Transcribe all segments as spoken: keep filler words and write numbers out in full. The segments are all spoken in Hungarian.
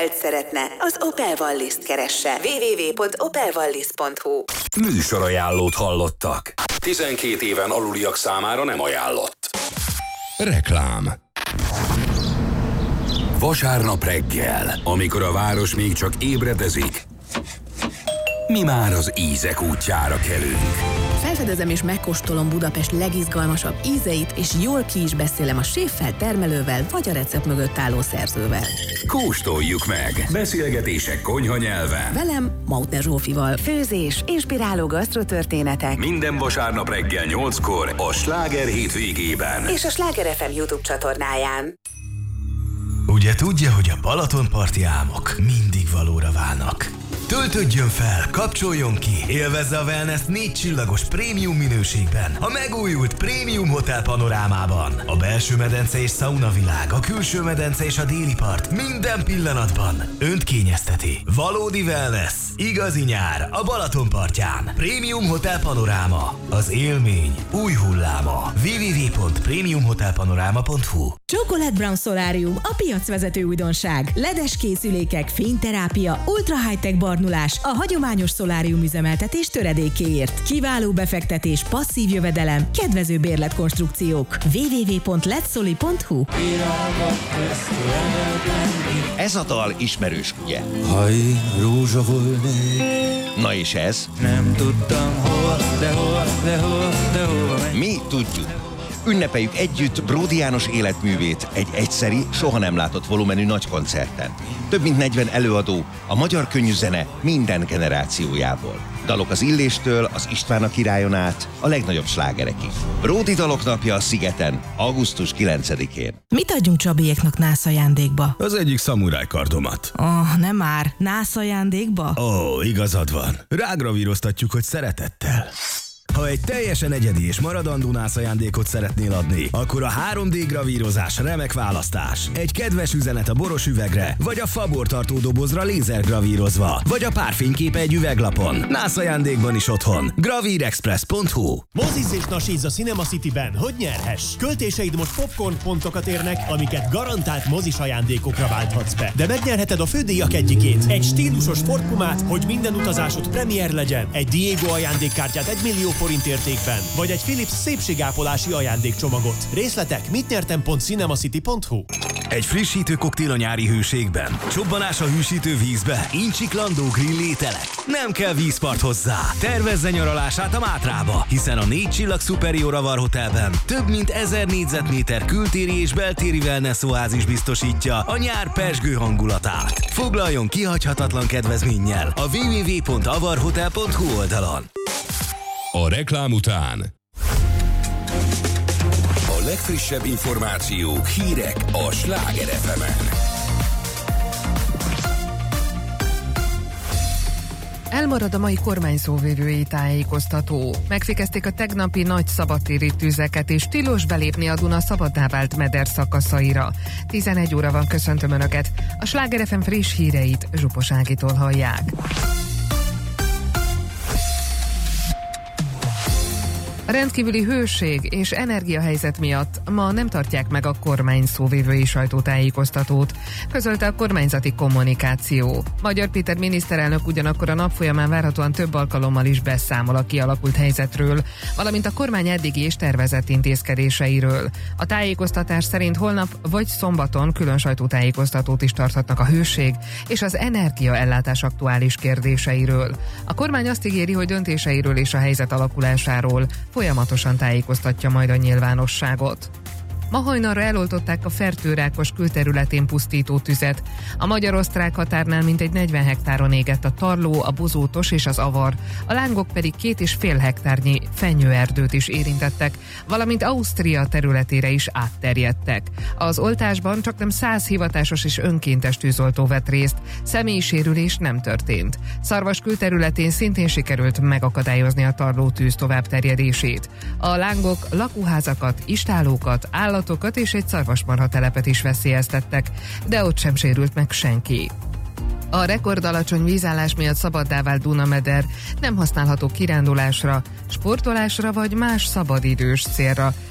Opelt szeretne, az Opel Wallis-t keresse. double-u double-u double-u pont opel wallis pont hu Műsorajánlót hallottak. tizenkét éven aluliak számára nem ajánlott. Reklám. Vasárnap reggel, amikor a város még csak ébredezik, mi már az ízek útjára kelünk. Felfedezem és megkóstolom Budapest legizgalmasabb ízeit, és jól ki is beszélem a séffel, termelővel, vagy a recept mögött álló szerzővel. Kóstoljuk meg! Beszélgetések konyha nyelven. Velem, Mautner Zsófival. Főzés, inspiráló gasztrotörténetek. Minden vasárnap reggel nyolckor a Sláger hétvégében. És a Sláger ef em YouTube csatornáján. Ugye tudja, hogy a Balatonparti álmok mindig valóra válnak. Töltődjön fel, kapcsoljon ki, élvezze a wellness négy csillagos prémium minőségben, a megújult prémium hotel panorámában. A belső medence és szauna világ, a külső medence és a déli part minden pillanatban önt kényezteti. Valódi wellness, igazi nyár a Balatonpartján. Prémium hotel panoráma, az élmény új hulláma. double-u double-u double-u pont premium hotel panoráma pont hu Chocolate Brown Solarium, a piacvezető újdonság. ledes készülékek, fényterápia, ultra high-tech barnulás a hagyományos szolárium üzemeltetés töredékéért. Kiváló befektetés, passzív jövedelem, kedvező bérletkonstrukciók. double-u double-u double-u pont letszoli pont hu Ez a dal ismerős, ugye? Haj, rózsa volnék. Na és ez? Nem tudtam hol, de hol, de hol, de hol megy. Mi tudjuk. Ünnepeljük együtt Bródi János életművét egy egyszeri, soha nem látott volumenű nagy koncerten. Több mint negyven előadó a magyar könnyűzene minden generációjából. Dalok az Illéstől, az István a királyon át, a legnagyobb slágerekig. Bródi dalok napja a Szigeten, augusztus kilencedikén. Mit adjunk Csabiéknak nász ajándékba? Az egyik szamuráj kardomat. Oh, nem már. Nász ajándékba? Ó, oh, igazad van. Rágravíroztatjuk, hogy szeretettel. Ha egy teljesen egyedi és maradandó nász ajándékot szeretnél adni, akkor a három dé gravírozás remek választás. Egy kedves üzenet a boros üvegre, vagy a fabortartó dobozra lézergravírozva, vagy a párfényképe egy üveglapon. Nász ajándékban is otthon. gravírexpress pont hu Mozizz és nasízz a Cinema Cityben, hogy nyerhess! Költéseid most popcorn pontokat érnek, amiket garantált mozis ajándékokra válthatsz be. De megnyerheted a fődíjak egyikét. Egy stílusos Ford Pumát, hogy minden utazásod premier legyen. Egy Diego ajándékkártyát egy millió forint értékben, vagy egy Philips szépségápolási ajándékcsomagot. Részletek mit nyertem pont cinemacity pont hu Egy frissítő koktél a nyári hőségben, csobbanás a hűsítő vízbe, incsiklandó grill ételek. Nem kell vízpart hozzá. Tervezze nyaralását a Mátrába, hiszen a négy csillag Superior Avar Hotelben több mint ezer négyzetméter kültéri és beltéri wellness oázis biztosítja a nyár pezsgő hangulatát. Foglaljon kihagyhatatlan kedvezménnyel a double-u double-u double-u pont avarhotel pont hu oldalon. A reklám után a legfrissebb információk, hírek a Sláger ef emen. Elmarad a mai kormányszóvivői tájékoztató. Megfékezték a tegnapi nagy szabadtéri tüzeket, és tilos belépni a Duna szabaddá vált meder szakaszaira. tizenegy óra van, köszöntöm Önöket. A Sláger ef em friss híreit Zsupos Ágitól hallják. A rendkívüli hőség és energiahelyzet miatt ma nem tartják meg a kormány szóvivői sajtótájékoztatót, közölte a kormányzati kommunikáció. Magyar Péter miniszterelnök ugyanakkor a nap folyamán várhatóan több alkalommal is beszámol a kialakult helyzetről, valamint a kormány eddigi és tervezett intézkedéseiről. A tájékoztatás szerint holnap vagy szombaton külön sajtótájékoztatót is tarthatnak a hőség és az energiaellátás aktuális kérdéseiről. A kormány azt ígéri, hogy döntéseiről és a helyzet alakulásáról folyamatosan tájékoztatja majd a nyilvánosságot. Ma hajnalra eloltották a fertőrákos külterületén pusztító tüzet. A magyar-osztrák határnál mintegy negyven hektáron égett a Tarló, a Bozótos és az Avar. A lángok pedig két és fél hektárnyi fenyőerdőt is érintettek, valamint Ausztria területére is átterjedtek. Az oltásban csaknem száz hivatásos és önkéntes tűzoltó vett részt, személyi sérülés nem történt. Szarvas külterületén szintén sikerült megakadályozni a Tarló tűz továbbterjedését. A lángok lakóházakat, istállókat, állat és egy szarvasmarha telepet is veszélyeztettek, de ott sem sérült meg senki. A rekordalacsony vízállás miatt szabaddá vált Dunameder nem használható kirándulásra, sportolásra vagy más szabadidős célra,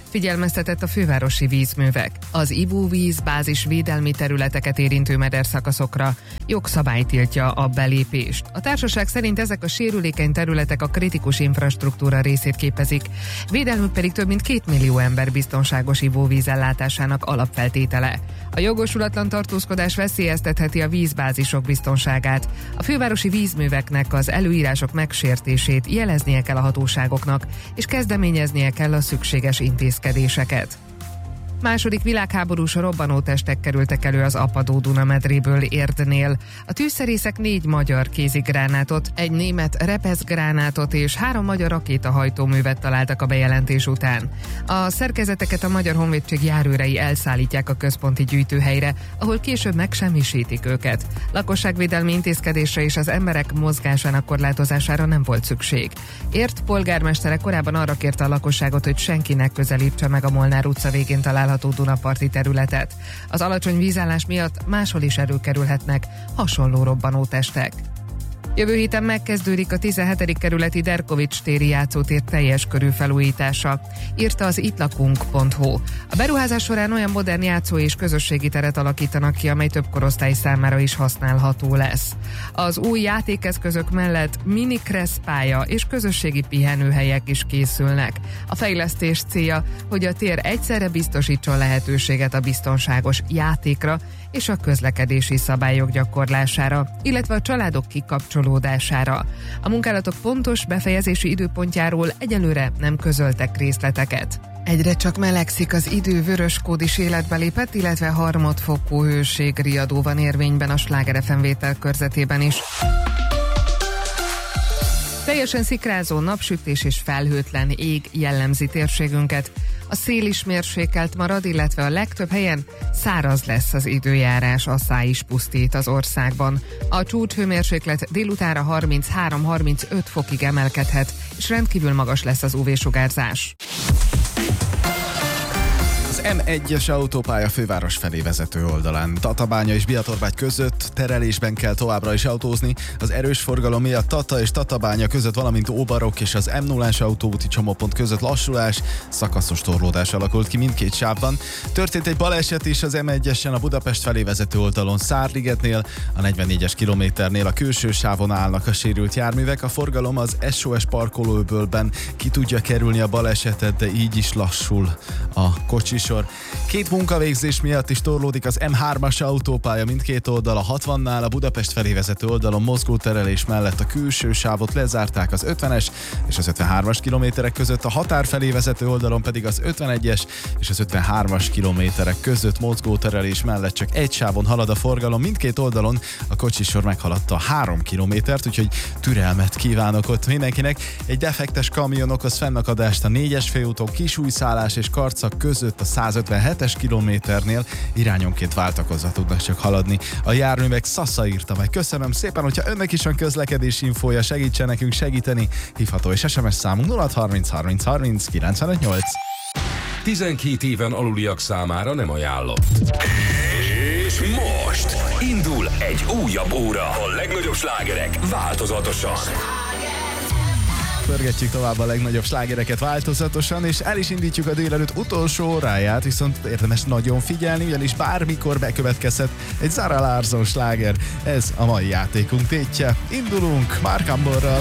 figyelmeztetett a fővárosi vízművek. Az ivóvíz bázis védelmi területeket érintő mederszakaszokra jogszabály tiltja a belépést. A társaság szerint ezek a sérülékeny területek a kritikus infrastruktúra részét képezik, védelmük pedig több mint két millió ember biztonságos ivóvíz ellátásának alapfeltétele. A jogosulatlan tartózkodás veszélyeztetheti a vízbázisok biztonságát. A fővárosi vízműveknek az előírások megsértését jeleznie kell a hatóságoknak, és kezdeményeznie kell a szükséges intézkedéseket. Második világháborús robbanótestek kerültek elő az Apadó Duna medréből Érdnél. A tűzszerészek négy magyar kézigránátot, egy német repeszgránátot és három magyar rakétahajtóművet találtak a bejelentés után. A szerkezeteket a Magyar Honvédség járőrei elszállítják a központi gyűjtőhelyre, ahol később megsemmisítik őket. Lakosságvédelmi intézkedésre és az emberek mozgásának korlátozására nem volt szükség. Érd polgármestere korábban arra kérte a lakosságot, hogy senkinek közelítse meg a Molnár utca végén található Dunaparti területet. Az alacsony vízállás miatt máshol is előkerülhetnek hasonló robbanótestek. Jövő héten megkezdődik a tizenhetedik kerületi Derkovics téri játszótér teljes körű felújítása, írta az itlakunk pont hu. A beruházás során olyan modern játszó és közösségi teret alakítanak ki, amely több korosztály számára is használható lesz. Az új játékeszközök mellett mini kresszpálya és közösségi pihenőhelyek is készülnek. A fejlesztés célja, hogy a tér egyszerre biztosítson lehetőséget a biztonságos játékra és a közlekedési szabályok gyakorlására, illetve a családok kikapcsolódására. A munkálatok pontos befejezési időpontjáról egyelőre nem közöltek részleteket. Egyre csak melegszik az idő, vöröskód is életbe lépett, illetve harmadfokú hőségriadó van érvényben a Sláger ef em vételkörzetében is. Teljesen szikrázó, napsütés és felhőtlen ég jellemzi térségünket. A szél is mérsékelt marad, illetve a legtöbb helyen száraz lesz az időjárás, asszály is pusztít az országban. A csúcshőmérséklet délutánra harminchárom-harmincöt fokig emelkedhet, és rendkívül magas lesz az ú vé-sugárzás. Az em egyes autópálya főváros felé vezető oldalán Tatabánya és Bihatorbágy között terelésben kell továbbra is autózni. Az erős forgalom miatt Tata és Tatabánya között, valamint Óbarok és az em nullás autóúti csomópont között lassulás, szakaszos torlódás alakult ki mindkét sávban. Történt egy baleset is az em egyesen a Budapest felé vezető oldalon Szárligetnél, a negyvennégyes kilométernél a külső sávon állnak a sérült járművek. A forgalom az es o es parkolóöbölben ki tudja kerülni a balesetet, de így is lassul a kocsisor. Két munkavégzés miatt is torlódik az em hármas autópálya mindkét oldal, a hatvannál a Budapest felé vezető oldalon mozgóterelés mellett a külső sávot lezárták az ötvenes és az ötvenhármas kilométerek között, a határ felé vezető oldalon pedig az ötvenegyes és az ötvenhármas kilométerek között mozgóterelés mellett csak egy sávon halad a forgalom, mindkét oldalon a kocsisor meghaladta három kilométert, úgyhogy türelmet kívánok ott mindenkinek. Egy defektes kamion okoz fennakadást a négyes főúton Kisújszállás és Karcag között a százötvenhetes kilométernél, irányonként váltakozva tudnak csak haladni. A járművek Szasza írta meg. Köszönöm szépen, hogyha önnek is van közlekedési infója, segítsen nekünk segíteni. Hívható és es em es számunk nulla harminc harminc harminc kilencvenöt nyolc. tizenkét éven aluliak számára nem ajánlott. És most indul egy újabb óra. A legnagyobb slágerek változatosan. Pörgetjük tovább a legnagyobb slágereket változatosan, és el is indítjuk a délelőtt utolsó óráját, viszont érdemes nagyon figyelni, ugyanis bármikor bekövetkezhet egy Zara Larsson sláger. Ez a mai játékunk tétje. Indulunk Mark Amborral.